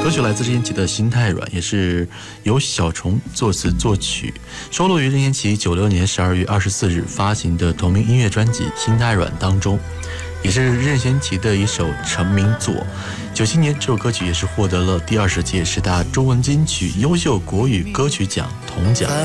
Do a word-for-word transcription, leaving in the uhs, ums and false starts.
歌曲来自任贤齐的《心太软》，也是由小虫作词作曲，收录于任贤齐九六年十二月二十四日发行的同名音乐专辑《心太软》当中，也是任贤齐的一首成名作。九七年，这首歌曲也是获得了第二十届十大中文金曲优秀国语歌曲奖铜奖。